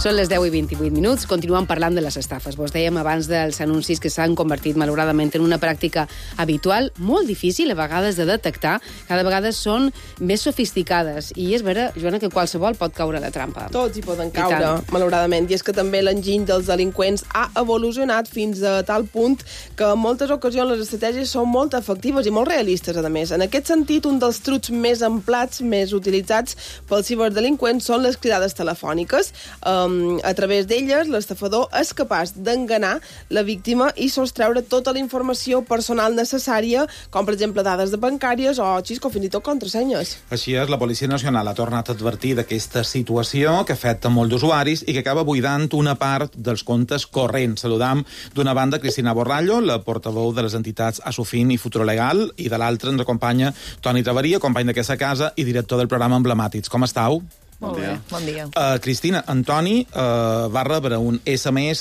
Són les 10:28. Continuem parlant de les estafes. Vos dèiem abans dels anuncis que s'han convertit, malauradament, en una pràctica habitual, molt difícil a vegades de detectar. Cada vegada són més sofisticades. I és vera, Joana, que qualsevol pot caure a la trampa. Tots hi poden caure, malauradament. I és que també l'enginy dels delinqüents ha evolucionat fins a tal punt que en moltes ocasions les estratègies són molt efectives i molt realistes, a més. En aquest sentit, un dels trucs més emplats, més utilitzats pels ciberdelinqüents són les cridades telefòniques. A través d'elles, l'estafador és capaç d'enganar la víctima i sostreure tota la informació personal necessària, com, per exemple, dades bancàries o, xisco, fins i tot contrasenyes. Així és, la Policia Nacional ha tornat a advertir d'aquesta situació que afecta molt d'usuaris i que acaba buidant una part dels comptes corrents. Saludam d'una banda Cristina Borrallo, la portaveu de les entitats Asofin i Futuro Legal, i de l'altra ens acompanya Toni Travaria, company d'aquesta casa i director del programa Emblemàtics. Com estàu? Molt bé, bon dia. Cristina, Antoni va rebre un SMS